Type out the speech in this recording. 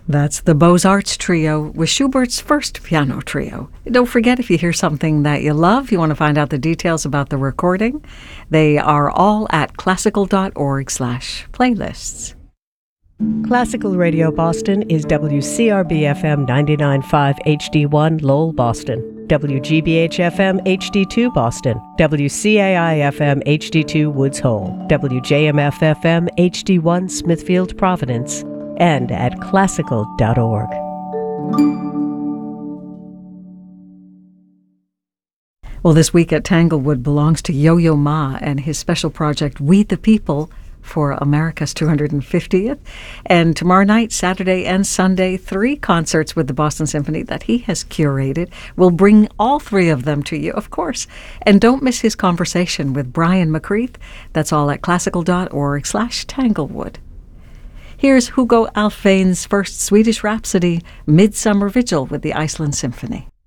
That's the Beaux-Arts Trio with Schubert's first piano trio. Don't forget, if you hear something that you love, you want to find out the details about the recording, they are all at classical.org/playlists. Classical Radio Boston is WCRB-FM 99.5 HD1 Lowell, Boston, WGBH-FM HD2 Boston, WCAI-FM HD2 Woods Hole, WJMF-FM HD1 Smithfield, Providence, and at classical.org. Well, this week at Tanglewood belongs to Yo-Yo Ma and his special project, We the People, for America's 250th. And tomorrow night, Saturday and Sunday, 3 concerts with the Boston Symphony that he has curated. We'll bring all 3 of them to you, of course. And don't miss his conversation with Brian McCreath. That's all at classical.org/Tanglewood. Here's Hugo Alfvén's first Swedish Rhapsody, Midsummer Vigil with the Iceland Symphony.